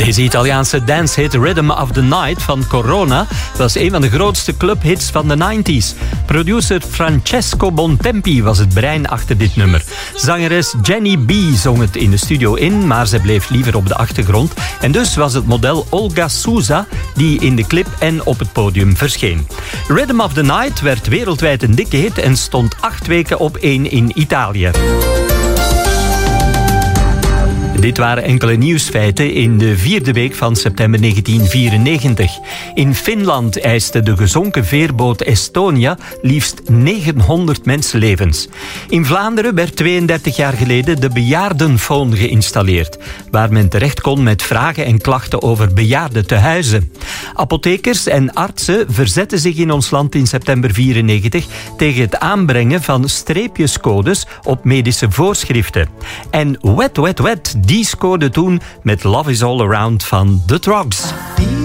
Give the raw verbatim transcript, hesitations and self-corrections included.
Deze Italiaanse dancehit Rhythm of the Night van Corona was een van de grootste clubhits van de nineties. Producer Francesco Bontempi was het brein achter dit nummer. Zangeres Jenny B zong het in de studio in, maar ze bleef liever op de achtergrond. En dus was het model Olga Souza die in de clip en op het podium verscheen. Rhythm of the Night werd wereldwijd een dikke hit en stond acht weken op één in Italië. Dit waren enkele nieuwsfeiten in de vierde week van september negentien vierennegentig. In Finland eiste de gezonken veerboot Estonia liefst negenhonderd mensenlevens. In Vlaanderen werd tweeëndertig jaar geleden de bejaardenfoon geïnstalleerd, waar men terecht kon met vragen en klachten over bejaardentehuizen. Apothekers en artsen verzetten zich in ons land in september vierennegentig tegen het aanbrengen van streepjescodes op medische voorschriften. En Wet Wet Wet, die scoorde toen met Love is All Around van The Trogs.